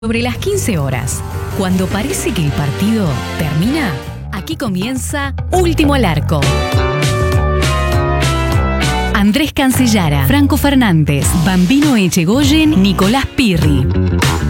Sobre las 15 horas, cuando parece que el partido termina, aquí comienza Último al Arco. Andrés Cancellara, Franco Fernández, Bambino Echegoyen, Nicolás Pirri.